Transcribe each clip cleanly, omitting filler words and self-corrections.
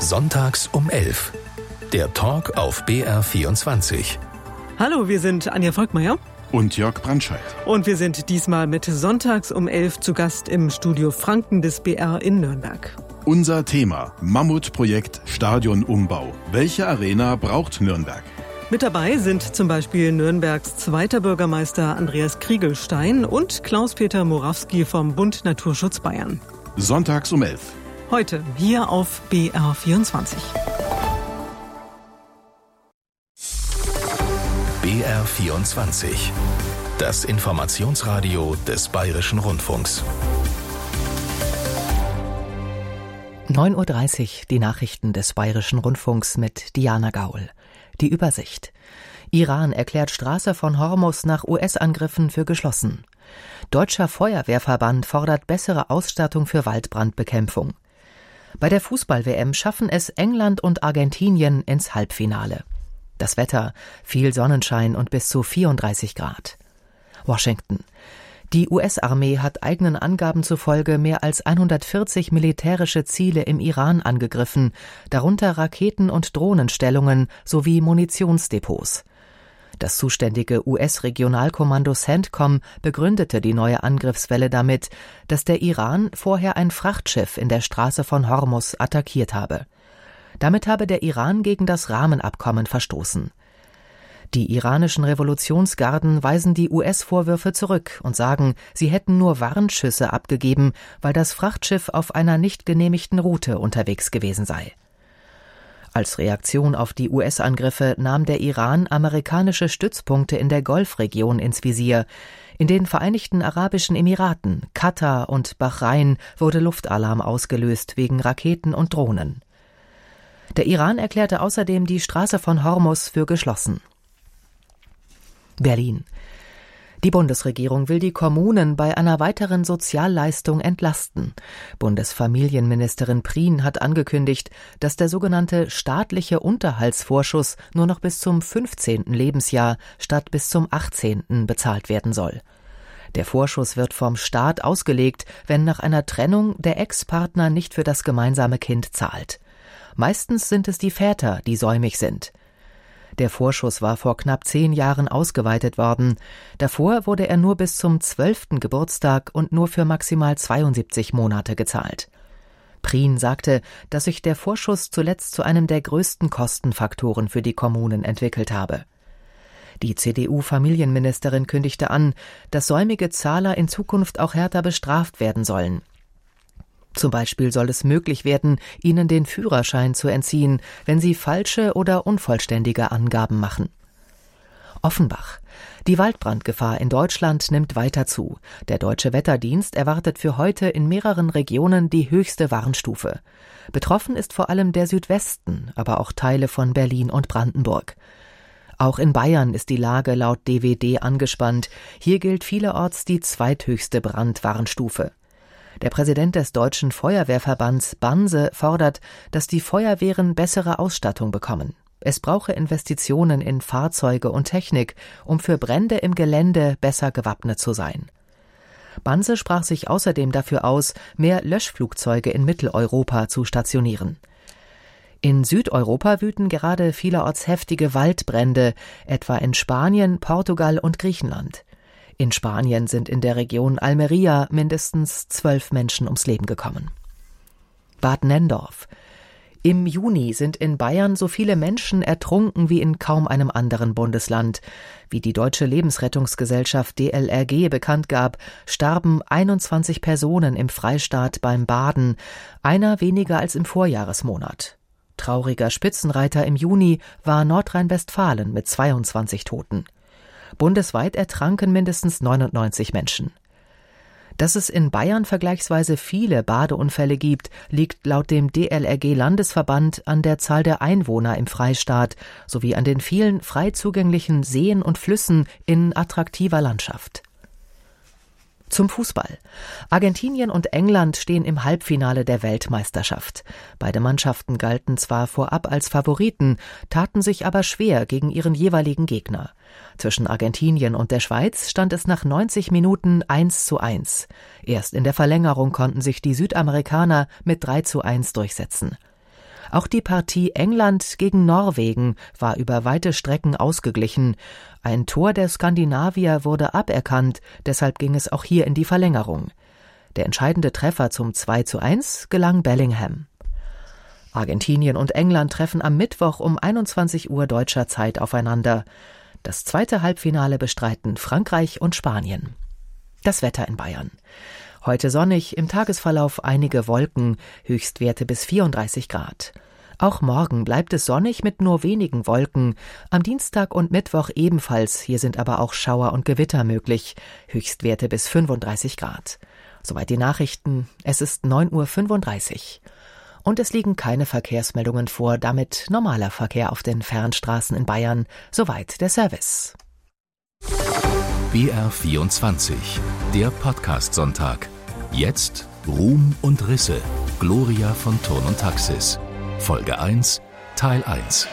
Sonntags um 11. Der Talk auf BR24. Hallo, wir sind Anja Volkmeier und Jörg Brandscheid. Und wir sind diesmal mit Sonntags um 11 zu Gast im Studio Franken des BR in Nürnberg. Unser Thema: Mammutprojekt Stadionumbau. Welche Arena braucht Nürnberg? Mit dabei sind zum Beispiel Nürnbergs zweiter Bürgermeister Andreas Kriegelstein und Klaus-Peter Morawski vom Bund Naturschutz Bayern. Sonntags um 11. Heute hier auf BR24. BR24. Das Informationsradio des Bayerischen Rundfunks. 9:30 Uhr, die Nachrichten des Bayerischen Rundfunks mit Diana Gaul. Die Übersicht. Iran erklärt Straße von Hormuz nach US-Angriffen für geschlossen. Deutscher Feuerwehrverband fordert bessere Ausstattung für Waldbrandbekämpfung. Bei der Fußball-WM schaffen es England und Argentinien ins Halbfinale. Das Wetter: viel Sonnenschein und bis zu 34 Grad. Washington. Die US-Armee hat eigenen Angaben zufolge mehr als 140 militärische Ziele im Iran angegriffen, darunter Raketen- und Drohnenstellungen sowie Munitionsdepots. Das zuständige US-Regionalkommando CENTCOM begründete die neue Angriffswelle damit, dass der Iran vorher ein Frachtschiff in der Straße von Hormuz attackiert habe. Damit habe der Iran gegen das Rahmenabkommen verstoßen. Die iranischen Revolutionsgarden weisen die US-Vorwürfe zurück und sagen, sie hätten nur Warnschüsse abgegeben, weil das Frachtschiff auf einer nicht genehmigten Route unterwegs gewesen sei. Als Reaktion auf die US-Angriffe nahm der Iran amerikanische Stützpunkte in der Golfregion ins Visier. In den Vereinigten Arabischen Emiraten, Katar und Bahrain wurde Luftalarm ausgelöst wegen Raketen und Drohnen. Der Iran erklärte außerdem die Straße von Hormuz für geschlossen. Berlin. Die Bundesregierung will die Kommunen bei einer weiteren Sozialleistung entlasten. Bundesfamilienministerin Prien hat angekündigt, dass der sogenannte staatliche Unterhaltsvorschuss nur noch bis zum 15. Lebensjahr statt bis zum 18. bezahlt werden soll. Der Vorschuss wird vom Staat ausgelegt, wenn nach einer Trennung der Ex-Partner nicht für das gemeinsame Kind zahlt. Meistens sind es die Väter, die säumig sind. Der Vorschuss war vor knapp 10 Jahren ausgeweitet worden. Davor wurde er nur bis zum 12. Geburtstag und nur für maximal 72 Monate gezahlt. Prien sagte, dass sich der Vorschuss zuletzt zu einem der größten Kostenfaktoren für die Kommunen entwickelt habe. Die CDU-Familienministerin kündigte an, dass säumige Zahler in Zukunft auch härter bestraft werden sollen. Zum Beispiel soll es möglich werden, ihnen den Führerschein zu entziehen, wenn sie falsche oder unvollständige Angaben machen. Offenbach. Die Waldbrandgefahr in Deutschland nimmt weiter zu. Der Deutsche Wetterdienst erwartet für heute in mehreren Regionen die höchste Warnstufe. Betroffen ist vor allem der Südwesten, aber auch Teile von Berlin und Brandenburg. Auch in Bayern ist die Lage laut DWD angespannt. Hier gilt vielerorts die zweithöchste Brandwarnstufe. Der Präsident des Deutschen Feuerwehrverbands Banse fordert, dass die Feuerwehren bessere Ausstattung bekommen. Es brauche Investitionen in Fahrzeuge und Technik, um für Brände im Gelände besser gewappnet zu sein. Banse sprach sich außerdem dafür aus, mehr Löschflugzeuge in Mitteleuropa zu stationieren. In Südeuropa wüten gerade vielerorts heftige Waldbrände, etwa in Spanien, Portugal und Griechenland. In Spanien sind in der Region Almería mindestens 12 Menschen ums Leben gekommen. Bad Nenndorf. Im Juni sind in Bayern so viele Menschen ertrunken wie in kaum einem anderen Bundesland. Wie die Deutsche Lebensrettungsgesellschaft DLRG bekannt gab, starben 21 Personen im Freistaat beim Baden, einer weniger als im Vorjahresmonat. Trauriger Spitzenreiter im Juni war Nordrhein-Westfalen mit 22 Toten. Bundesweit ertranken mindestens 99 Menschen. Dass es in Bayern vergleichsweise viele Badeunfälle gibt, liegt laut dem DLRG-Landesverband an der Zahl der Einwohner im Freistaat sowie an den vielen frei zugänglichen Seen und Flüssen in attraktiver Landschaft. Zum Fußball. Argentinien und England stehen im Halbfinale der Weltmeisterschaft. Beide Mannschaften galten zwar vorab als Favoriten, taten sich aber schwer gegen ihren jeweiligen Gegner. Zwischen Argentinien und der Schweiz stand es nach 90 Minuten 1:1. Erst in der Verlängerung konnten sich die Südamerikaner mit 3:1 durchsetzen. Auch die Partie England gegen Norwegen war über weite Strecken ausgeglichen. Ein Tor der Skandinavier wurde aberkannt, deshalb ging es auch hier in die Verlängerung. Der entscheidende Treffer zum 2:1 gelang Bellingham. Argentinien und England treffen am Mittwoch um 21 Uhr deutscher Zeit aufeinander. Das zweite Halbfinale bestreiten Frankreich und Spanien. Das Wetter in Bayern. Heute sonnig, im Tagesverlauf einige Wolken, Höchstwerte bis 34 Grad. Auch morgen bleibt es sonnig mit nur wenigen Wolken. Am Dienstag und Mittwoch ebenfalls, hier sind aber auch Schauer und Gewitter möglich, Höchstwerte bis 35 Grad. Soweit die Nachrichten, es ist 9:35 Uhr. Und es liegen keine Verkehrsmeldungen vor, damit normaler Verkehr auf den Fernstraßen in Bayern. Soweit der Service. BR24, der Podcast-Sonntag. Jetzt Ruhm und Risse. Gloria von Thurn und Taxis. Folge 1, Teil 1.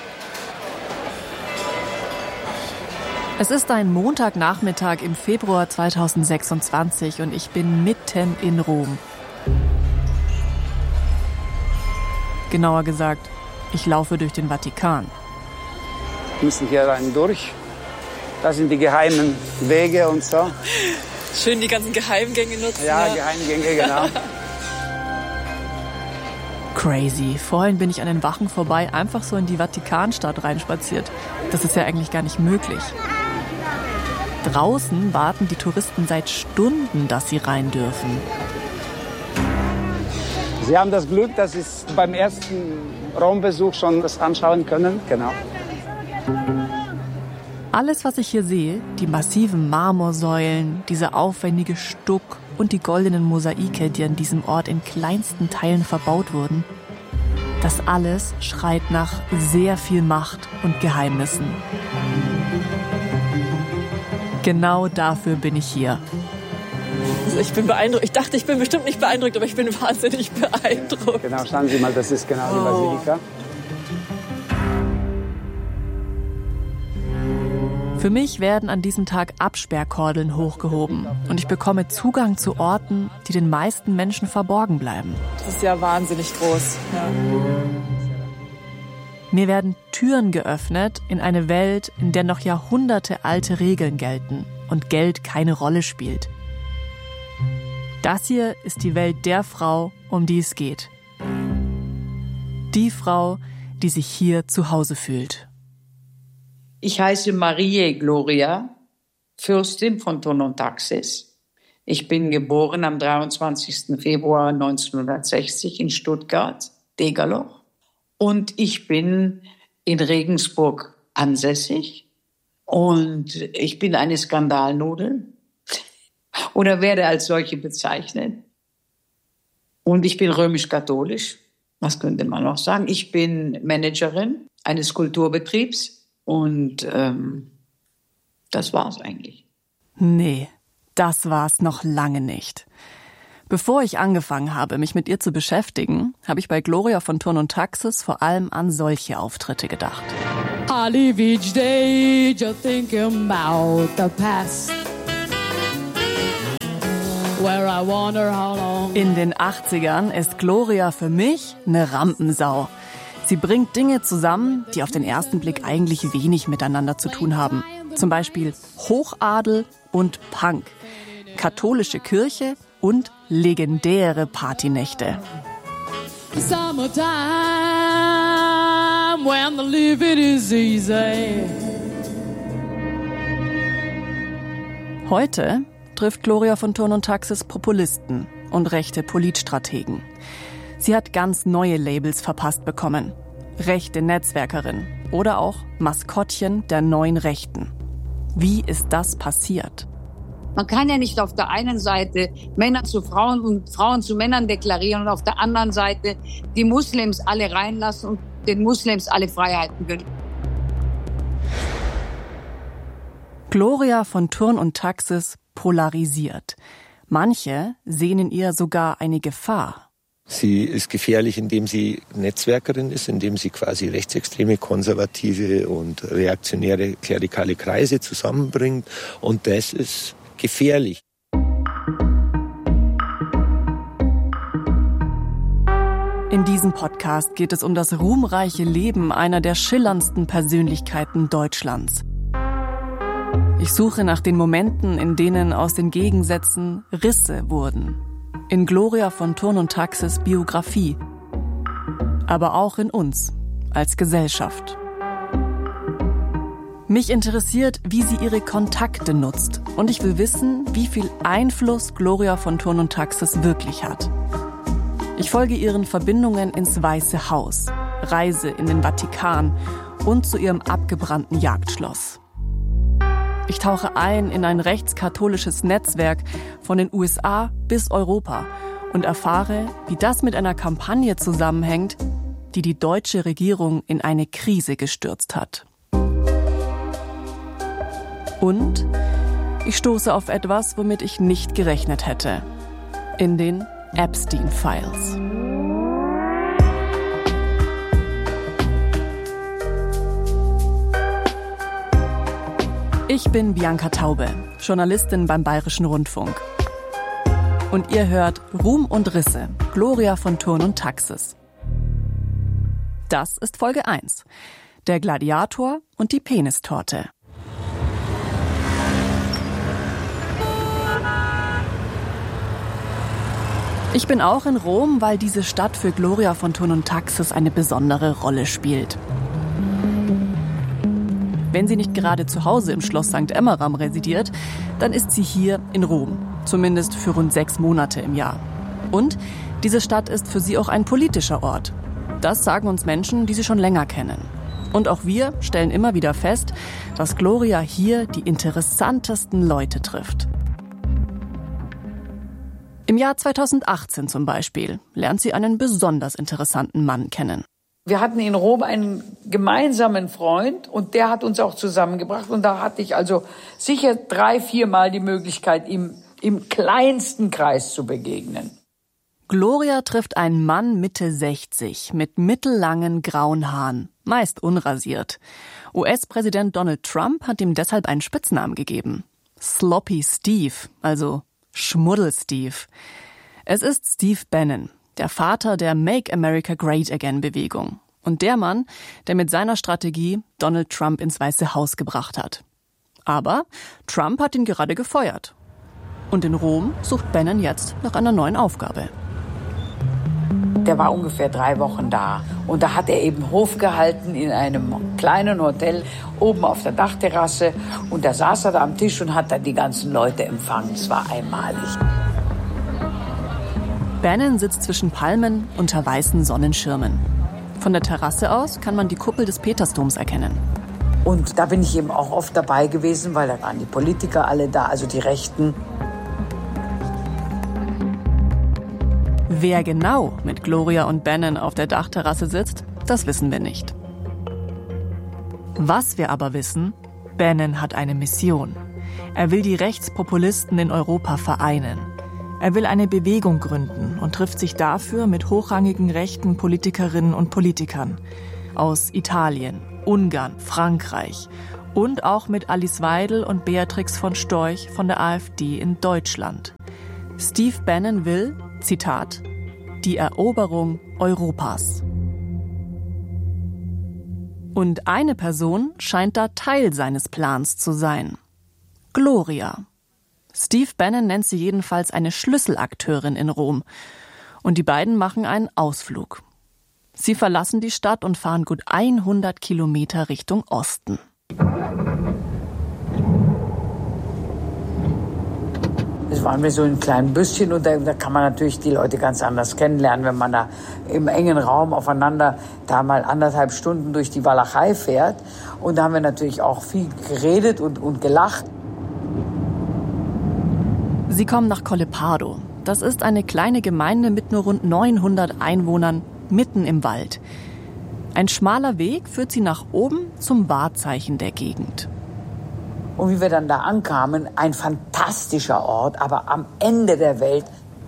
Es ist ein Montagnachmittag im Februar 2026 und ich bin mitten in Rom. Genauer gesagt, ich laufe durch den Vatikan. Wir müssen hier rein durch. Das sind die geheimen Wege und so. Schön die ganzen Geheimgänge nutzen. Ja, Geheimgänge, genau. Crazy. Vorhin bin ich an den Wachen vorbei, einfach so in die Vatikanstadt reinspaziert. Das ist ja eigentlich gar nicht möglich. Draußen warten die Touristen seit Stunden, dass sie rein dürfen. Sie haben das Glück, dass Sie beim ersten Raumbesuch schon das anschauen können. Genau. Alles, was ich hier sehe, die massiven Marmorsäulen, dieser aufwendige Stuck und die goldenen Mosaike, die an diesem Ort in kleinsten Teilen verbaut wurden, das alles schreit nach sehr viel Macht und Geheimnissen. Genau dafür bin ich hier. Also ich bin beeindruckt. Ich dachte, ich bin bestimmt nicht beeindruckt, aber ich bin wahnsinnig beeindruckt. Genau, schauen Sie mal, das ist genau die Basilika. Für mich werden an diesem Tag Absperrkordeln hochgehoben und ich bekomme Zugang zu Orten, die den meisten Menschen verborgen bleiben. Das ist ja wahnsinnig groß. Ja. Mir werden Türen geöffnet in eine Welt, in der noch jahrhundertealte Regeln gelten und Geld keine Rolle spielt. Das hier ist die Welt der Frau, um die es geht. Die Frau, die sich hier zu Hause fühlt. Ich heiße Marie Gloria, Fürstin von Thurn und Taxis. Ich bin geboren am 23. Februar 1960 in Stuttgart, Degerloch. Und ich bin in Regensburg ansässig. Und ich bin eine Skandalnudel oder werde als solche bezeichnet. Und ich bin römisch-katholisch. Was könnte man noch sagen? Ich bin Managerin eines Kulturbetriebs. Und das war's eigentlich. Nee, das war's noch lange nicht. Bevor ich angefangen habe, mich mit ihr zu beschäftigen, habe ich bei Gloria von Thurn und Taxis vor allem an solche Auftritte gedacht. I live each day just thinking about the past. Where I wonder how long. In den 80ern ist Gloria für mich eine Rampensau. Sie bringt Dinge zusammen, die auf den ersten Blick eigentlich wenig miteinander zu tun haben. Zum Beispiel Hochadel und Punk, katholische Kirche und legendäre Partynächte. Summertime when the living is easy. Heute trifft Gloria von Thurn und Taxis Populisten und rechte Politstrategen. Sie hat ganz neue Labels verpasst bekommen. Rechte Netzwerkerin oder auch Maskottchen der neuen Rechten. Wie ist das passiert? Man kann ja nicht auf der einen Seite Männer zu Frauen und Frauen zu Männern deklarieren und auf der anderen Seite die Muslims alle reinlassen und den Muslims alle Freiheiten gönnen. Gloria von Thurn und Taxis polarisiert. Manche sehen in ihr sogar eine Gefahr. Sie ist gefährlich, indem sie Netzwerkerin ist, indem sie quasi rechtsextreme, konservative und reaktionäre klerikale Kreise zusammenbringt. Und das ist gefährlich. In In diesem Podcast geht es um das ruhmreiche Leben einer der schillerndsten Persönlichkeiten Deutschlands. Ich suche nach den Momenten, in denen aus den Gegensätzen Risse wurden. In Gloria von Thurn und Taxis Biografie. Aber auch in uns als Gesellschaft. Mich interessiert, wie sie ihre Kontakte nutzt. Und ich will wissen, wie viel Einfluss Gloria von Thurn und Taxis wirklich hat. Ich folge ihren Verbindungen ins Weiße Haus, reise in den Vatikan und zu ihrem abgebrannten Jagdschloss. Ich tauche ein in ein rechtskatholisches Netzwerk von den USA bis Europa und erfahre, wie das mit einer Kampagne zusammenhängt, die die deutsche Regierung in eine Krise gestürzt hat. Und ich stoße auf etwas, womit ich nicht gerechnet hätte. In den Epstein-Files. Ich bin Bianca Taube, Journalistin beim Bayerischen Rundfunk. Und ihr hört Ruhm und Risse, Gloria von Thurn und Taxis. Das ist Folge 1, der Gladiator und die Penistorte. Ich bin auch in Rom, weil diese Stadt für Gloria von Thurn und Taxis eine besondere Rolle spielt. Wenn sie nicht gerade zu Hause im Schloss St. Emmeram residiert, dann ist sie hier in Rom, zumindest für rund 6 Monate im Jahr. Und diese Stadt ist für sie auch ein politischer Ort. Das sagen uns Menschen, die sie schon länger kennen. Und auch wir stellen immer wieder fest, dass Gloria hier die interessantesten Leute trifft. Im Jahr 2018 zum Beispiel lernt sie einen besonders interessanten Mann kennen. Wir hatten in Rom einen gemeinsamen Freund und der hat uns auch zusammengebracht. Und da hatte ich also sicher 3-4 Mal die Möglichkeit, ihm im kleinsten Kreis zu begegnen. Gloria trifft einen Mann Mitte 60 mit mittellangen grauen Haaren, meist unrasiert. US-Präsident Donald Trump hat ihm deshalb einen Spitznamen gegeben. Sloppy Steve, also Schmuddel-Steve. Es ist Steve Bannon, der Vater der Make America Great Again-Bewegung und der Mann, der mit seiner Strategie Donald Trump ins Weiße Haus gebracht hat. Aber Trump hat ihn gerade gefeuert. Und in Rom sucht Bannon jetzt nach einer neuen Aufgabe. Der war ungefähr 3 Wochen da und da hat er eben Hof gehalten in einem kleinen Hotel oben auf der Dachterrasse und da saß er da am Tisch und hat dann die ganzen Leute empfangen. Es war einmalig. Bannon sitzt zwischen Palmen unter weißen Sonnenschirmen. Von der Terrasse aus kann man die Kuppel des Petersdoms erkennen. Und da bin ich eben auch oft dabei gewesen, weil da waren die Politiker alle da, also die Rechten. Wer genau mit Gloria und Bannon auf der Dachterrasse sitzt, das wissen wir nicht. Was wir aber wissen, Bannon hat eine Mission. Er will die Rechtspopulisten in Europa vereinen. Er will eine Bewegung gründen und trifft sich dafür mit hochrangigen rechten Politikerinnen und Politikern aus Italien, Ungarn, Frankreich und auch mit Alice Weidel und Beatrix von Storch von der AfD in Deutschland. Steve Bannon will, Zitat, die Eroberung Europas. Und eine Person scheint da Teil seines Plans zu sein. Gloria. Steve Bannon nennt sie jedenfalls eine Schlüsselakteurin in Rom. Und die beiden machen einen Ausflug. Sie verlassen die Stadt und fahren gut 100 Kilometer Richtung Osten. Es waren wir so in einem kleinen Büsschen und da kann man natürlich die Leute ganz anders kennenlernen, wenn man da im engen Raum aufeinander da mal 1,5 Stunden durch die Walachei fährt. Und da haben wir natürlich auch viel geredet und gelacht. Sie kommen nach Collepardo. Das ist eine kleine Gemeinde mit nur rund 900 Einwohnern mitten im Wald. Ein schmaler Weg führt sie nach oben zum Wahrzeichen der Gegend. Und wie wir dann da ankamen, ein fantastischer Ort, aber am Ende der Welt.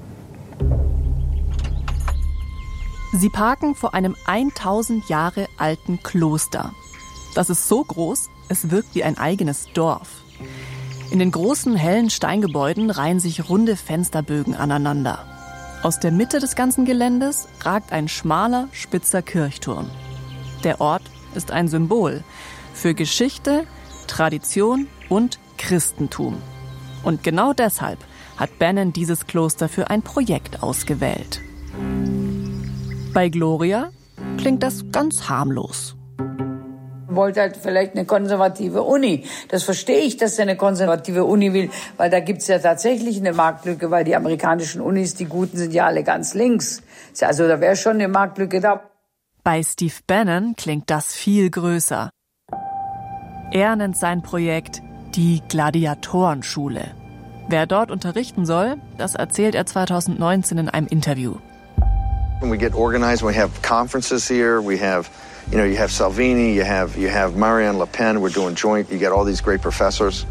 Sie parken vor einem 1000 Jahre alten Kloster. Das ist so groß, es wirkt wie ein eigenes Dorf. In den großen, hellen Steingebäuden reihen sich runde Fensterbögen aneinander. Aus der Mitte des ganzen Geländes ragt ein schmaler, spitzer Kirchturm. Der Ort ist ein Symbol für Geschichte, Tradition und Christentum. Und genau deshalb hat Bannon dieses Kloster für ein Projekt ausgewählt. Bei Gloria klingt das ganz harmlos. Wollte halt vielleicht eine konservative Uni. Das verstehe ich, dass er eine konservative Uni will, weil da gibt's ja tatsächlich eine Marktlücke, weil die amerikanischen Unis, die guten, sind ja alle ganz links. Also da wäre schon eine Marktlücke da. Bei Steve Bannon klingt das viel größer. Er nennt sein Projekt die Gladiatorenschule. Wer dort unterrichten soll, das erzählt er 2019 in einem Interview. We get organized, we have conferences here, we have you have Salvini, you have Marianne Le Pen, we're doing joint, you get all these great professors.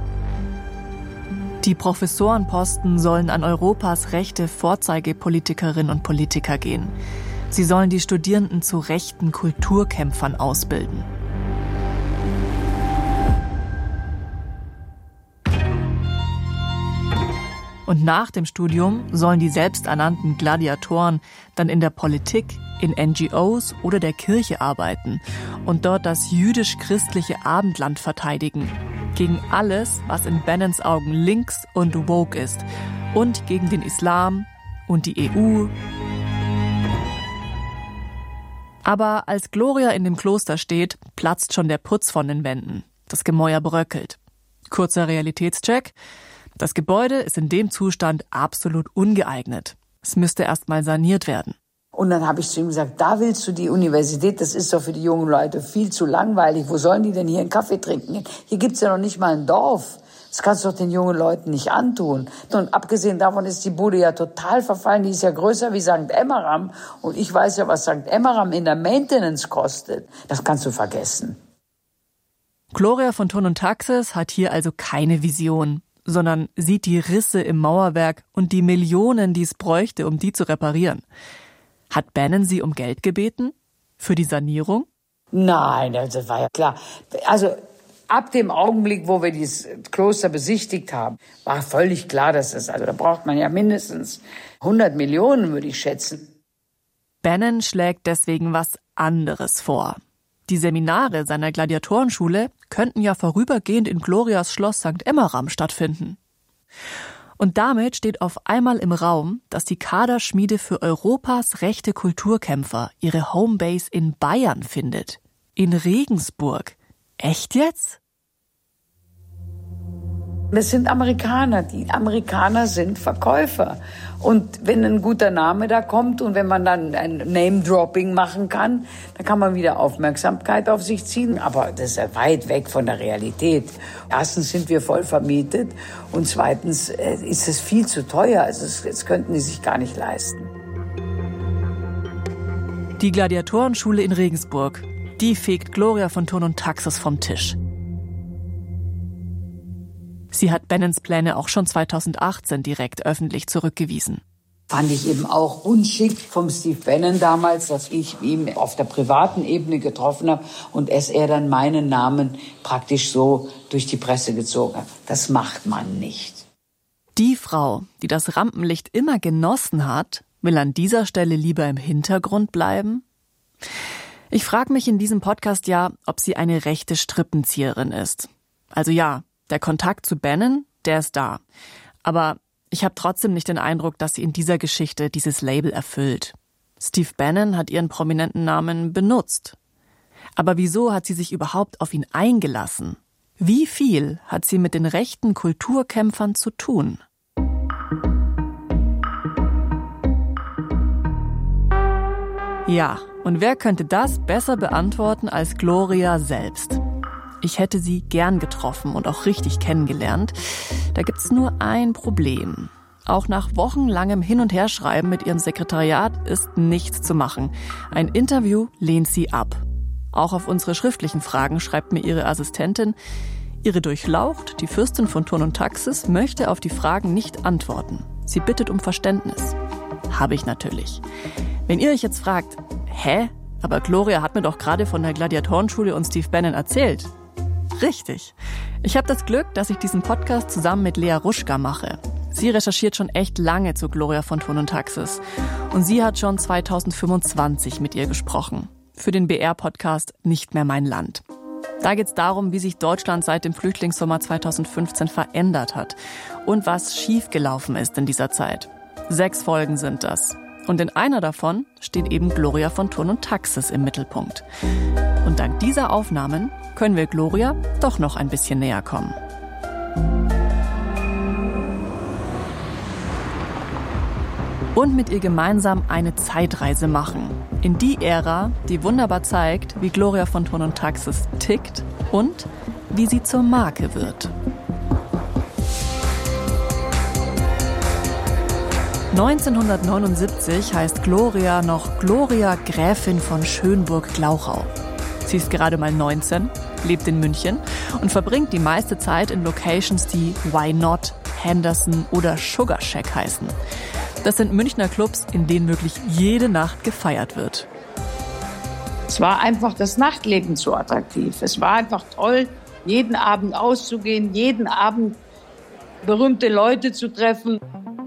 Die Professorenposten sollen an Europas rechte Vorzeigepolitikerinnen und Politiker gehen. Sie sollen die Studierenden zu rechten Kulturkämpfern ausbilden. Und nach dem Studium sollen die selbsternannten Gladiatoren dann in der Politik, in NGOs oder der Kirche arbeiten und dort das jüdisch-christliche Abendland verteidigen. Gegen alles, was in Bannons Augen links und woke ist. Und gegen den Islam und die EU. Aber als Gloria in dem Kloster steht, platzt schon der Putz von den Wänden. Das Gemäuer bröckelt. Kurzer Realitätscheck. Das Gebäude ist in dem Zustand absolut ungeeignet. Es müsste erst mal saniert werden. Und dann habe ich zu ihm gesagt, da willst du die Universität, das ist doch für die jungen Leute viel zu langweilig. Wo sollen die denn hier einen Kaffee trinken? Hier gibt's ja noch nicht mal ein Dorf. Das kannst du doch den jungen Leuten nicht antun. Und abgesehen davon ist die Bude ja total verfallen. Die ist ja größer wie St. Emmeram. Und ich weiß ja, was St. Emmeram in der Maintenance kostet. Das kannst du vergessen. Gloria von Thurn und Taxis hat hier also keine Vision, sondern sieht die Risse im Mauerwerk und die Millionen, die es bräuchte, um die zu reparieren. Hat Bannon sie um Geld gebeten? Für die Sanierung? Nein, das war ja klar. Also ab dem Augenblick, wo wir dieses Kloster besichtigt haben, war völlig klar, dass da braucht man ja mindestens 100 Millionen, würde ich schätzen. Bannon schlägt deswegen was anderes vor. Die Seminare seiner Gladiatorenschule könnten ja vorübergehend in Glorias Schloss St. Emmeram stattfinden. Und damit steht auf einmal im Raum, dass die Kaderschmiede für Europas rechte Kulturkämpfer ihre Homebase in Bayern findet. In Regensburg. Echt jetzt? Das sind Amerikaner. Die Amerikaner sind Verkäufer. Und wenn ein guter Name da kommt und wenn man dann ein Name-Dropping machen kann, dann kann man wieder Aufmerksamkeit auf sich ziehen. Aber das ist ja weit weg von der Realität. Erstens sind wir voll vermietet und zweitens ist es viel zu teuer. Also das könnten die sich gar nicht leisten. Die Gladiatorenschule in Regensburg, die fegt Gloria von Thurn und Taxis vom Tisch. Sie hat Bannons Pläne auch schon 2018 direkt öffentlich zurückgewiesen. Fand ich eben auch unschick vom Steve Bannon damals, dass ich ihn auf der privaten Ebene getroffen habe und er dann meinen Namen praktisch so durch die Presse gezogen hat. Das macht man nicht. Die Frau, die das Rampenlicht immer genossen hat, will an dieser Stelle lieber im Hintergrund bleiben? Ich frage mich in diesem Podcast ja, ob sie eine rechte Strippenzieherin ist. Also ja, der Kontakt zu Bannon, der ist da. Aber ich habe trotzdem nicht den Eindruck, dass sie in dieser Geschichte dieses Label erfüllt. Steve Bannon hat ihren prominenten Namen benutzt. Aber wieso hat sie sich überhaupt auf ihn eingelassen? Wie viel hat sie mit den rechten Kulturkämpfern zu tun? Ja, und wer könnte das besser beantworten als Gloria selbst? Ich hätte sie gern getroffen und auch richtig kennengelernt. Da gibt's nur ein Problem. Auch nach wochenlangem Hin- und Herschreiben mit ihrem Sekretariat ist nichts zu machen. Ein Interview lehnt sie ab. Auch auf unsere schriftlichen Fragen schreibt mir ihre Assistentin, ihre Durchlaucht, die Fürstin von Thurn und Taxis, möchte auf die Fragen nicht antworten. Sie bittet um Verständnis. Habe ich natürlich. Wenn ihr euch jetzt fragt, aber Gloria hat mir doch gerade von der Gladiatorenschule und Steve Bannon erzählt. Richtig. Ich habe das Glück, dass ich diesen Podcast zusammen mit Lea Ruschka mache. Sie recherchiert schon echt lange zu Gloria von Thurn und Taxis. Und sie hat schon 2025 mit ihr gesprochen. Für den BR-Podcast Nicht mehr mein Land. Da geht es darum, wie sich Deutschland seit dem Flüchtlingssommer 2015 verändert hat und was schiefgelaufen ist in dieser Zeit. 6 Folgen sind das. Und in einer davon steht eben Gloria von Thurn und Taxis im Mittelpunkt. Und dank dieser Aufnahmen können wir Gloria doch noch ein bisschen näher kommen. Und mit ihr gemeinsam eine Zeitreise machen. In die Ära, die wunderbar zeigt, wie Gloria von Thurn und Taxis tickt und wie sie zur Marke wird. 1979 heißt Gloria noch Gloria Gräfin von Schönburg-Glauchau. Sie ist gerade mal 19, lebt in München und verbringt die meiste Zeit in Locations, die Why Not, Henderson oder Sugar Shack heißen. Das sind Münchner Clubs, in denen wirklich jede Nacht gefeiert wird. Es war einfach das Nachtleben so attraktiv. Es war einfach toll, jeden Abend auszugehen, jeden Abend berühmte Leute zu treffen.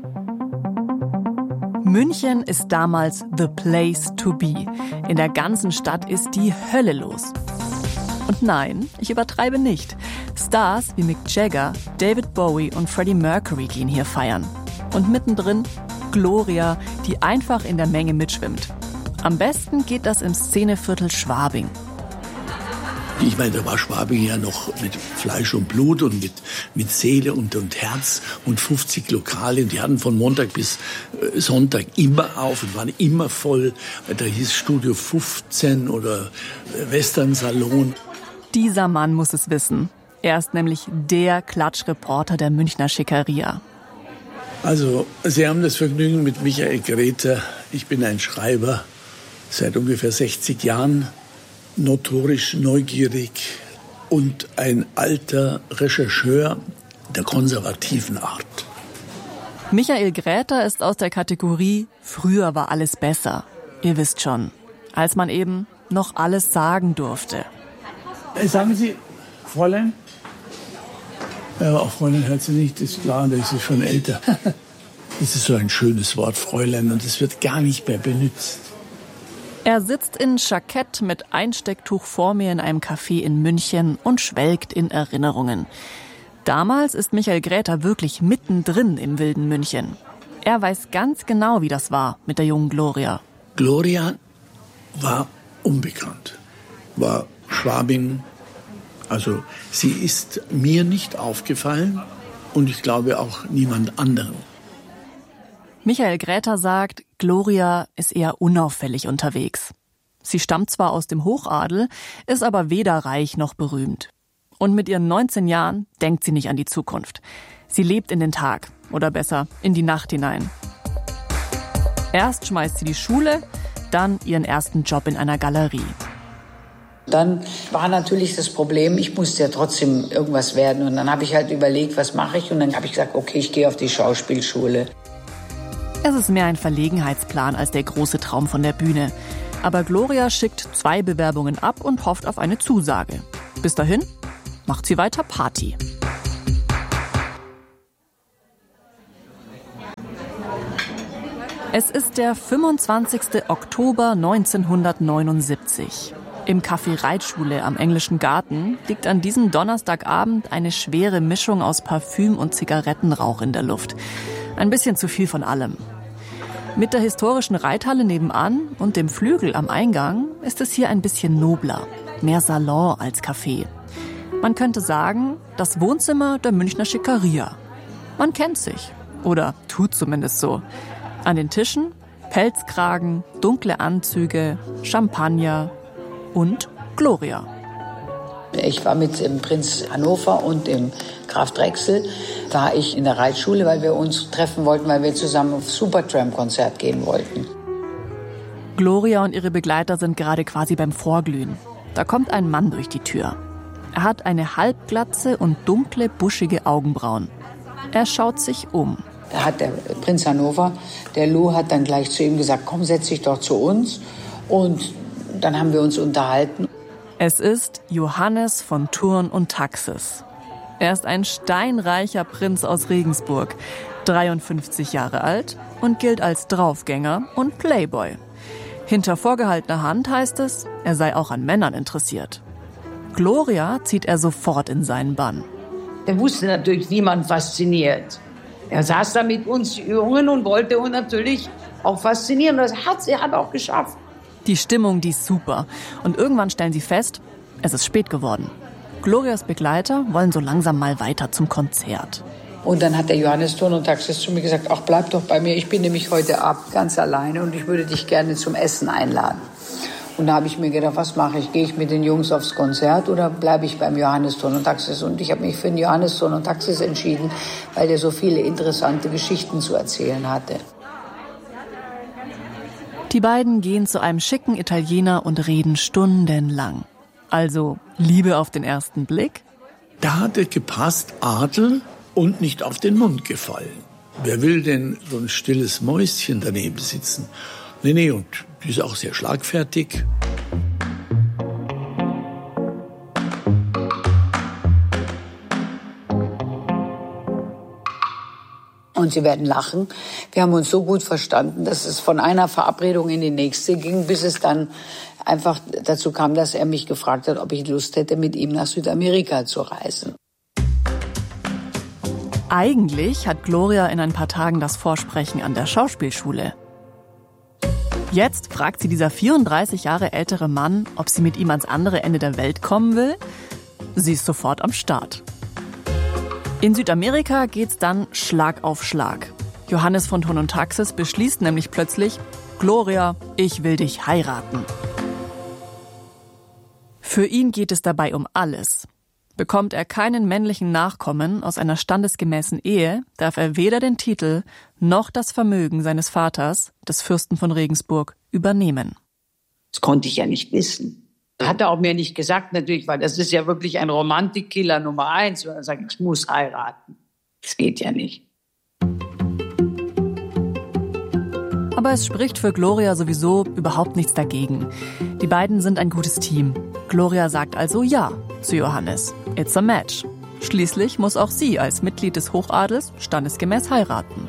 München ist damals the place to be. In der ganzen Stadt ist die Hölle los. Und nein, ich übertreibe nicht. Stars wie Mick Jagger, David Bowie und Freddie Mercury gehen hier feiern. Und mittendrin Gloria, die einfach in der Menge mitschwimmt. Am besten geht das im Szeneviertel Schwabing. Ich meine, da war Schwabing ja noch mit Fleisch und Blut und mit Seele und Herz und 50 Lokale. Die hatten von Montag bis Sonntag immer auf und waren immer voll. Da hieß Studio 15 oder Western Salon. Dieser Mann muss es wissen. Er ist nämlich der Klatschreporter der Münchner Schickeria. Also, Sie haben das Vergnügen mit Michael Gräter. Ich bin ein Schreiber seit ungefähr 60 Jahren. Notorisch neugierig und ein alter Rechercheur der konservativen Art. Michael Gräter ist aus der Kategorie Früher war alles besser. Ihr wisst schon, als man eben noch alles sagen durfte. Sagen Sie, Fräulein? Ja, auch Fräulein hört sie nicht, ist klar, da ist sie schon älter. Das ist so ein schönes Wort, Fräulein, und es wird gar nicht mehr benutzt. Er sitzt in Jackett mit Einstecktuch vor mir in einem Café in München und schwelgt in Erinnerungen. Damals ist Michael Gräter wirklich mittendrin im wilden München. Er weiß ganz genau, wie das war mit der jungen Gloria. Gloria war unbekannt, war Schwabing. Also sie ist mir nicht aufgefallen und ich glaube auch niemand anderem. Michael Gräter sagt, Gloria ist eher unauffällig unterwegs. Sie stammt zwar aus dem Hochadel, ist aber weder reich noch berühmt. Und mit ihren 19 Jahren denkt sie nicht an die Zukunft. Sie lebt in den Tag, oder besser, in die Nacht hinein. Erst schmeißt sie die Schule, dann ihren ersten Job in einer Galerie. Dann war natürlich das Problem, ich musste ja trotzdem irgendwas werden. Und dann habe ich halt überlegt, was mache ich? Und dann habe ich gesagt, okay, ich gehe auf die Schauspielschule. Es ist mehr ein Verlegenheitsplan als der große Traum von der Bühne. Aber Gloria schickt 2 Bewerbungen ab und hofft auf eine Zusage. Bis dahin macht sie weiter Party. Es ist der 25. Oktober 1979. Im Café Reitschule am Englischen Garten liegt an diesem Donnerstagabend eine schwere Mischung aus Parfüm und Zigarettenrauch in der Luft. Ein bisschen zu viel von allem. Mit der historischen Reithalle nebenan und dem Flügel am Eingang ist es hier ein bisschen nobler. Mehr Salon als Café. Man könnte sagen, das Wohnzimmer der Münchner Schickeria. Man kennt sich. Oder tut zumindest so. An den Tischen Pelzkragen, dunkle Anzüge, Champagner und Gloria. Ich war mit dem Prinz Hannover und dem Graf Drechsel, war ich in der Reitschule, weil wir uns treffen wollten, weil wir zusammen auf Supertramp-Konzert gehen wollten. Gloria und ihre Begleiter sind gerade quasi beim Vorglühen. Da kommt ein Mann durch die Tür. Er hat eine Halbglatze und dunkle, buschige Augenbrauen. Er schaut sich um. Da hat der Prinz Hannover, der Lou, hat dann gleich zu ihm gesagt, komm, setz dich doch zu uns. Und dann haben wir uns unterhalten. Es ist Johannes von Thurn und Taxis. Er ist ein steinreicher Prinz aus Regensburg. 53 Jahre alt und gilt als Draufgänger und Playboy. Hinter vorgehaltener Hand heißt es, er sei auch an Männern interessiert. Gloria zieht er sofort in seinen Bann. Er wusste natürlich, wie man fasziniert. Er saß da mit uns Jungen und wollte uns natürlich auch faszinieren. Das hat er auch geschafft. Die Stimmung, die ist super. Und irgendwann stellen sie fest, es ist spät geworden. Glorias Begleiter wollen so langsam mal weiter zum Konzert. Und dann hat der Johannes Thurn und Taxis zu mir gesagt, ach, bleib doch bei mir, ich bin nämlich heute Abend ganz alleine und ich würde dich gerne zum Essen einladen. Und da habe ich mir gedacht, was mache ich? Gehe ich mit den Jungs aufs Konzert oder bleibe ich beim Johannes Thurn und Taxis? Und ich habe mich für den Johannes Thurn und Taxis entschieden, weil der so viele interessante Geschichten zu erzählen hatte. Die beiden gehen zu einem schicken Italiener und reden stundenlang. Also Liebe auf den ersten Blick? Da hat es gepasst, Adel und nicht auf den Mund gefallen. Wer will denn so ein stilles Mäuschen daneben sitzen? Nee, und die ist auch sehr schlagfertig. Und Sie werden lachen. Wir haben uns so gut verstanden, dass es von einer Verabredung in die nächste ging, bis es dann einfach dazu kam, dass er mich gefragt hat, ob ich Lust hätte, mit ihm nach Südamerika zu reisen. Eigentlich hat Gloria in ein paar Tagen das Vorsprechen an der Schauspielschule. Jetzt fragt sie dieser 34 Jahre ältere Mann, ob sie mit ihm ans andere Ende der Welt kommen will. Sie ist sofort am Start. In Südamerika geht's dann Schlag auf Schlag. Johannes von Thurn und Taxis beschließt nämlich plötzlich, Gloria, ich will dich heiraten. Für ihn geht es dabei um alles. Bekommt er keinen männlichen Nachkommen aus einer standesgemäßen Ehe, darf er weder den Titel noch das Vermögen seines Vaters, des Fürsten von Regensburg, übernehmen. Das konnte ich ja nicht wissen. Hat er auch mir nicht gesagt, natürlich, weil das ist ja wirklich ein Romantikkiller Nummer 1, wenn er sagt, ich muss heiraten. Das geht ja nicht. Aber es spricht für Gloria sowieso überhaupt nichts dagegen. Die beiden sind ein gutes Team. Gloria sagt also ja zu Johannes. It's a match. Schließlich muss auch sie als Mitglied des Hochadels standesgemäß heiraten.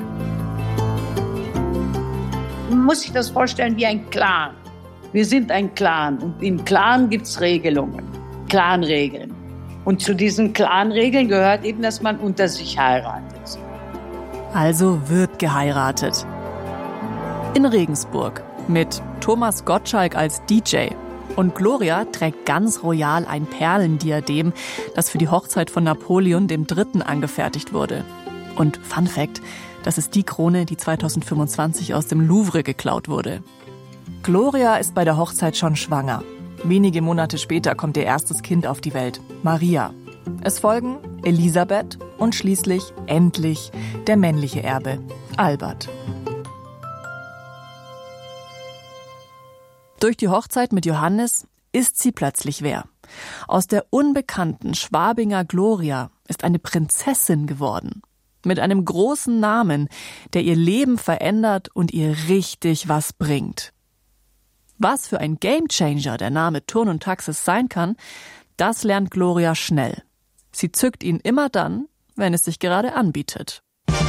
Man muss sich das vorstellen wie ein Clan. Wir sind ein Clan und im Clan gibt's Regelungen, Clanregeln. Und zu diesen Clanregeln gehört eben, dass man unter sich heiratet. Also wird geheiratet. In Regensburg mit Thomas Gottschalk als DJ. Und Gloria trägt ganz royal ein Perlendiadem, das für die Hochzeit von Napoleon III. Angefertigt wurde. Und Fun Fact, das ist die Krone, die 2025 aus dem Louvre geklaut wurde. Gloria ist bei der Hochzeit schon schwanger. Wenige Monate später kommt ihr erstes Kind auf die Welt, Maria. Es folgen Elisabeth und schließlich endlich der männliche Erbe, Albert. Durch die Hochzeit mit Johannes ist sie plötzlich wer. Aus der unbekannten Schwabinger Gloria ist eine Prinzessin geworden. Mit einem großen Namen, der ihr Leben verändert und ihr richtig was bringt. Was für ein Gamechanger der Name Thurn und Taxis sein kann, das lernt Gloria schnell. Sie zückt ihn immer dann, wenn es sich gerade anbietet.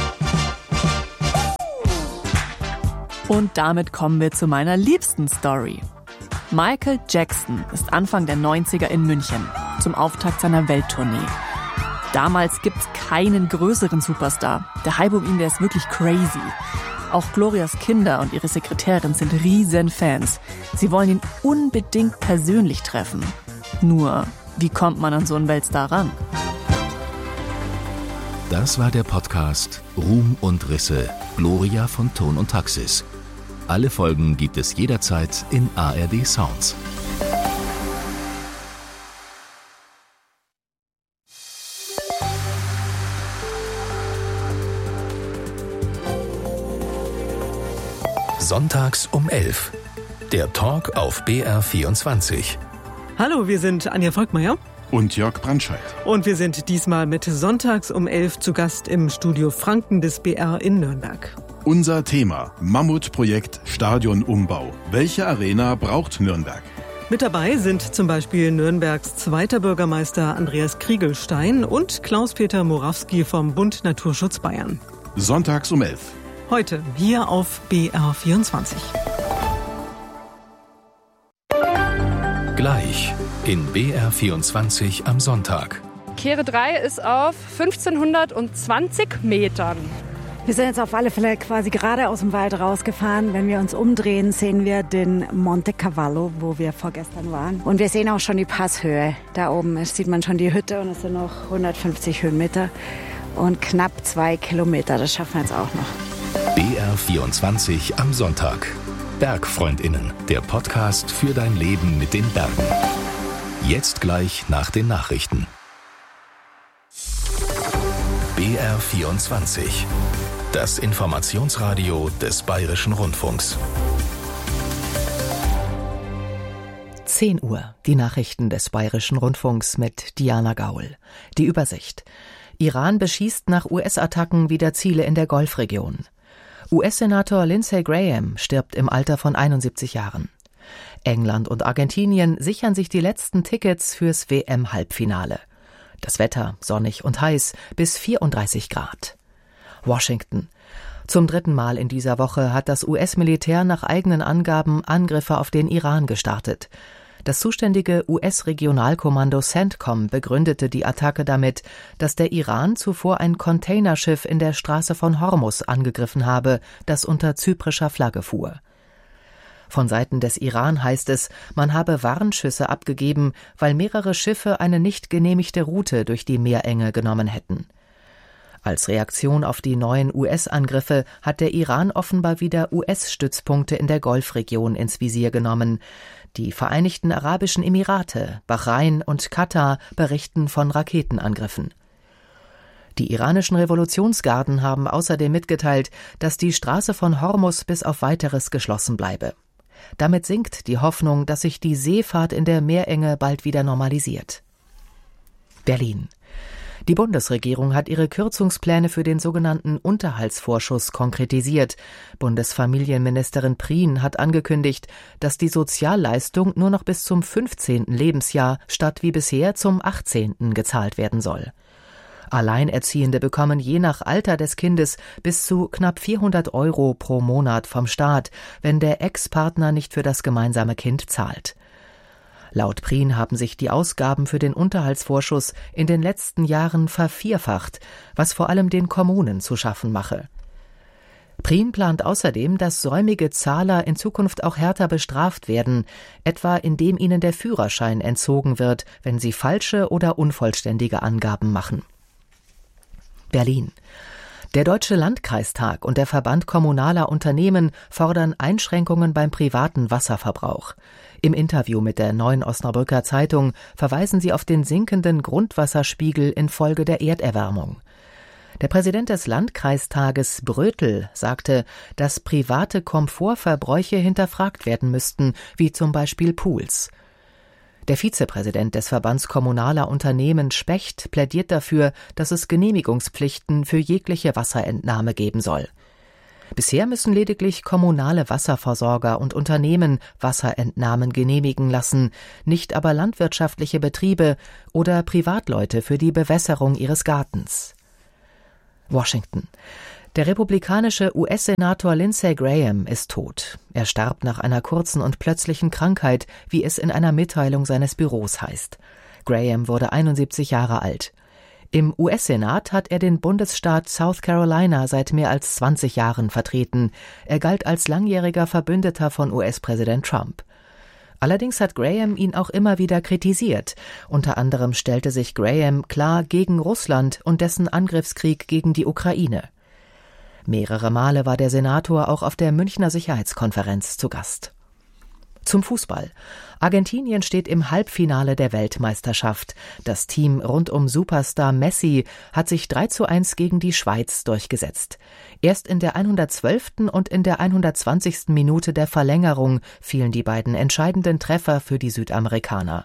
Und damit kommen wir zu meiner liebsten Story. Michael Jackson ist Anfang der 90er in München zum Auftakt seiner Welttournee. Damals gibt's keinen größeren Superstar. Der Hype um ihn, der ist wirklich crazy. Auch Glorias Kinder und ihre Sekretärin sind riesen Fans. Sie wollen ihn unbedingt persönlich treffen. Nur, wie kommt man an so einen Weltstar ran? Das war der Podcast Ruhm und Risse, Gloria von Thurn und Taxis. Alle Folgen gibt es jederzeit in ARD Sounds. Sonntags um 11. Der Talk auf BR24. Hallo, wir sind Anja Volkmeier und Jörg Brandscheid. Und wir sind diesmal mit Sonntags um 11 zu Gast im Studio Franken des BR in Nürnberg. Unser Thema: Mammutprojekt Stadionumbau. Welche Arena braucht Nürnberg? Mit dabei sind zum Beispiel Nürnbergs zweiter Bürgermeister Andreas Kriegelstein und Klaus-Peter Morawski vom Bund Naturschutz Bayern. sonntags um 11. Heute hier auf BR24. Gleich in BR24 am Sonntag. Kehre 3 ist auf 1520 Metern. Wir sind jetzt auf alle Fälle quasi gerade aus dem Wald rausgefahren. Wenn wir uns umdrehen, sehen wir den Monte Cavallo, wo wir vorgestern waren. Und wir sehen auch schon die Passhöhe. Da oben sieht man schon die Hütte und es sind noch 150 Höhenmeter und knapp 2 Kilometer. Das schaffen wir jetzt auch noch. BR24 am Sonntag. BergfreundInnen, der Podcast für dein Leben mit den Bergen. Jetzt gleich nach den Nachrichten. BR24. Das Informationsradio des Bayerischen Rundfunks. 10 Uhr, die Nachrichten des Bayerischen Rundfunks mit Diana Gaul. Die Übersicht. Iran beschießt nach US-Attacken wieder Ziele in der Golfregion. US-Senator Lindsey Graham stirbt im Alter von 71 Jahren. England und Argentinien sichern sich die letzten Tickets fürs WM-Halbfinale. Das Wetter sonnig und heiß bis 34 Grad. Washington. Zum 3. Mal in dieser Woche hat das US-Militär nach eigenen Angaben Angriffe auf den Iran gestartet. Das zuständige US-Regionalkommando CENTCOM begründete die Attacke damit, dass der Iran zuvor ein Containerschiff in der Straße von Hormuz angegriffen habe, das unter zyprischer Flagge fuhr. Von Seiten des Iran heißt es, man habe Warnschüsse abgegeben, weil mehrere Schiffe eine nicht genehmigte Route durch die Meerenge genommen hätten. Als Reaktion auf die neuen US-Angriffe hat der Iran offenbar wieder US-Stützpunkte in der Golfregion ins Visier genommen. Die Vereinigten Arabischen Emirate, Bahrain und Katar berichten von Raketenangriffen. Die iranischen Revolutionsgarden haben außerdem mitgeteilt, dass die Straße von Hormuz bis auf Weiteres geschlossen bleibe. Damit sinkt die Hoffnung, dass sich die Seefahrt in der Meerenge bald wieder normalisiert. Berlin. Die Bundesregierung hat ihre Kürzungspläne für den sogenannten Unterhaltsvorschuss konkretisiert. Bundesfamilienministerin Prien hat angekündigt, dass die Sozialleistung nur noch bis zum 15. Lebensjahr statt wie bisher zum 18. gezahlt werden soll. Alleinerziehende bekommen je nach Alter des Kindes bis zu knapp 400 € pro Monat vom Staat, wenn der Ex-Partner nicht für das gemeinsame Kind zahlt. Laut Prien haben sich die Ausgaben für den Unterhaltsvorschuss in den letzten Jahren vervierfacht, was vor allem den Kommunen zu schaffen mache. Prien plant außerdem, dass säumige Zahler in Zukunft auch härter bestraft werden, etwa indem ihnen der Führerschein entzogen wird, wenn sie falsche oder unvollständige Angaben machen. Berlin. Der Deutsche Landkreistag und der Verband kommunaler Unternehmen fordern Einschränkungen beim privaten Wasserverbrauch. Im Interview mit der Neuen Osnabrücker Zeitung verweisen sie auf den sinkenden Grundwasserspiegel infolge der Erderwärmung. Der Präsident des Landkreistages Brötel sagte, dass private Komfortverbräuche hinterfragt werden müssten, wie zum Beispiel Pools. Der Vizepräsident des Verbands kommunaler Unternehmen Specht plädiert dafür, dass es Genehmigungspflichten für jegliche Wasserentnahme geben soll. Bisher müssen lediglich kommunale Wasserversorger und Unternehmen Wasserentnahmen genehmigen lassen, nicht aber landwirtschaftliche Betriebe oder Privatleute für die Bewässerung ihres Gartens. Washington. Der republikanische US-Senator Lindsey Graham ist tot. Er starb nach einer kurzen und plötzlichen Krankheit, wie es in einer Mitteilung seines Büros heißt. Graham wurde 71 Jahre alt. Im US-Senat hat er den Bundesstaat South Carolina seit mehr als 20 Jahren vertreten. Er galt als langjähriger Verbündeter von US-Präsident Trump. Allerdings hat Graham ihn auch immer wieder kritisiert. Unter anderem stellte sich Graham klar gegen Russland und dessen Angriffskrieg gegen die Ukraine. Mehrere Male war der Senator auch auf der Münchner Sicherheitskonferenz zu Gast. Zum Fußball. Argentinien steht im Halbfinale der Weltmeisterschaft. Das Team rund um Superstar Messi hat sich 3:1 gegen die Schweiz durchgesetzt. Erst in der 112. und in der 120. Minute der Verlängerung fielen die beiden entscheidenden Treffer für die Südamerikaner.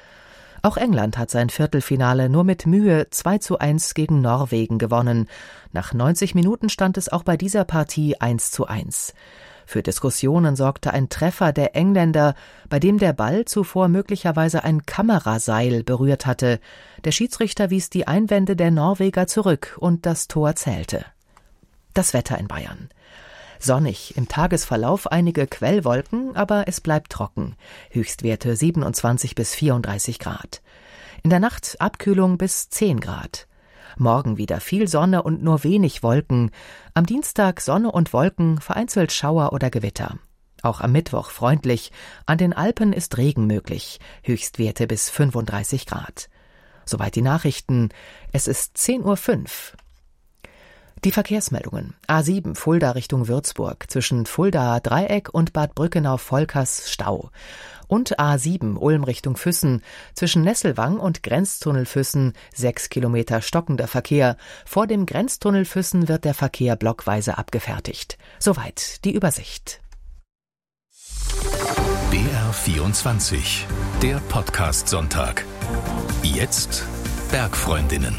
Auch England hat sein Viertelfinale nur mit Mühe 2:1 gegen Norwegen gewonnen. Nach 90 Minuten stand es auch bei dieser Partie 1:1. Für Diskussionen sorgte ein Treffer der Engländer, bei dem der Ball zuvor möglicherweise ein Kameraseil berührt hatte. Der Schiedsrichter wies die Einwände der Norweger zurück und das Tor zählte. Das Wetter in Bayern. Sonnig, im Tagesverlauf einige Quellwolken, aber es bleibt trocken. Höchstwerte 27 bis 34 Grad. In der Nacht Abkühlung bis 10 Grad. Morgen wieder viel Sonne und nur wenig Wolken. Am Dienstag Sonne und Wolken, vereinzelt Schauer oder Gewitter. Auch am Mittwoch freundlich. An den Alpen ist Regen möglich. Höchstwerte bis 35 Grad. Soweit die Nachrichten. Es ist 10:05 Uhr. Die Verkehrsmeldungen. A7 Fulda Richtung Würzburg, zwischen Fuldaer Dreieck und Bad Brückenau-Volkers Stau. Und A7 Ulm Richtung Füssen, zwischen Nesselwang und Grenztunnel Füssen 6 Kilometer stockender Verkehr. Vor dem Grenztunnel Füssen wird der Verkehr blockweise abgefertigt. Soweit die Übersicht. BR24, der Podcast-Sonntag. Jetzt Bergfreundinnen.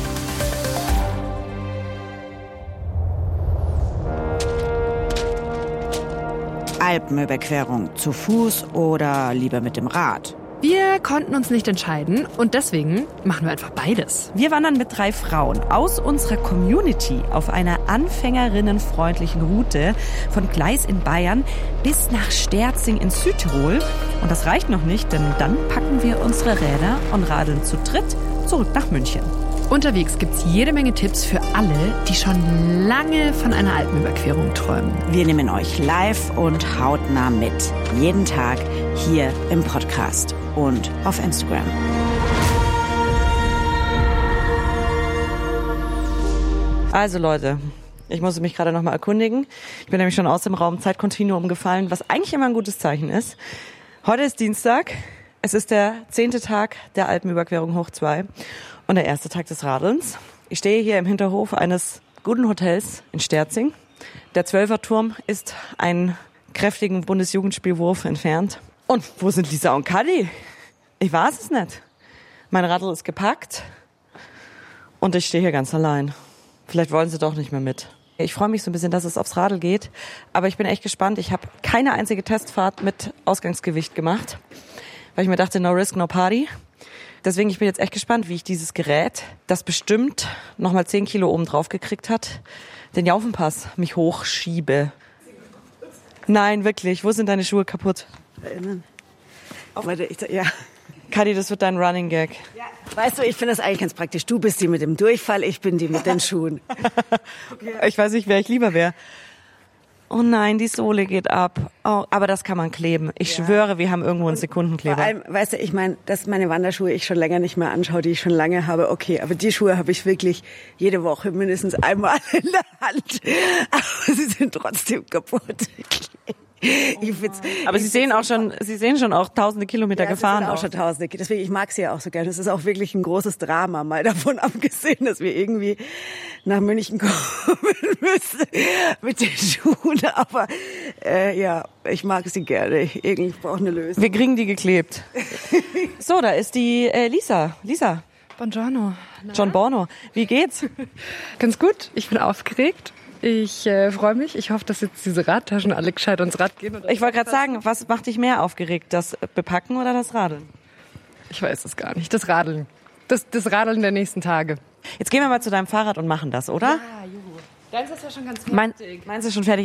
Alpenüberquerung zu Fuß oder lieber mit dem Rad? Wir konnten uns nicht entscheiden und deswegen machen wir einfach beides. Wir wandern mit 3 Frauen aus unserer Community auf einer anfängerinnenfreundlichen Route von Gleis in Bayern bis nach Sterzing in Südtirol. Und das reicht noch nicht, denn dann packen wir unsere Räder und radeln zu dritt zurück nach München. Unterwegs gibt's jede Menge Tipps für alle, die schon lange von einer Alpenüberquerung träumen. Wir nehmen euch live und hautnah mit. Jeden Tag hier im Podcast und auf Instagram. Also Leute, ich musste mich gerade noch mal erkundigen. Ich bin nämlich schon aus dem Raum Zeitkontinuum gefallen, was eigentlich immer ein gutes Zeichen ist. Heute ist Dienstag. Es ist der 10. Tag der Alpenüberquerung hoch 2 und der erste Tag des Radelns. Ich stehe hier im Hinterhof eines guten Hotels in Sterzing. Der 12er-Turm ist einen kräftigen Bundesjugendspielwurf entfernt. Und wo sind Lisa und Kadi? Ich weiß es nicht. Mein Radl ist gepackt und ich stehe hier ganz allein. Vielleicht wollen sie doch nicht mehr mit. Ich freue mich so ein bisschen, dass es aufs Radl geht, aber ich bin echt gespannt. Ich habe keine einzige Testfahrt mit Ausgangsgewicht gemacht, weil ich mir dachte, no risk, no party. Deswegen, ich bin jetzt echt gespannt, wie ich dieses Gerät, das bestimmt nochmal 10 Kilo oben drauf gekriegt hat, den Jaufenpass mich hochschiebe. Nein, wirklich. Wo sind deine Schuhe kaputt? Ja. Kadi, das wird dein Running Gag. Ja. Weißt du, ich finde das eigentlich ganz praktisch. Du bist die mit dem Durchfall, ich bin die mit den Schuhen. Okay. Ich weiß nicht, wer ich lieber wäre. Oh nein, die Sohle geht ab. Oh, aber das kann man kleben. Ich schwöre, wir haben irgendwo einen Sekundenkleber. Vor allem, weißt du, ich meine, dass meine Wanderschuhe ich schon länger nicht mehr anschaue, die ich schon lange habe. Okay, aber die Schuhe habe ich wirklich jede Woche mindestens einmal in der Hand. Aber sie sind trotzdem kaputt. Aber Sie sehen schon auch tausende Kilometer gefahren. Sie sind auch schon tausende. Deswegen, ich mag sie ja auch so gerne. Es ist auch wirklich ein großes Drama, mal davon abgesehen, dass wir irgendwie nach München kommen müssen mit den Schuhen. Aber ja, ich mag sie gerne. Ich brauche eine Lösung. Wir kriegen die geklebt. So, da ist die Lisa. Lisa. Buongiorno. John Borno. Wie geht's? Ganz gut. Ich bin aufgeregt. Ich freue mich. Ich hoffe, dass jetzt diese Radtaschen alle gescheit ins Rad gehen. Ich wollte gerade sagen, was macht dich mehr aufgeregt? Das Bepacken oder das Radeln? Ich weiß es gar nicht. Das Radeln. Das Radeln der nächsten Tage. Jetzt gehen wir mal zu deinem Fahrrad und machen das, oder? Ja, juhu. Deins ist ja schon ganz fertig. Meins ist schon fertig.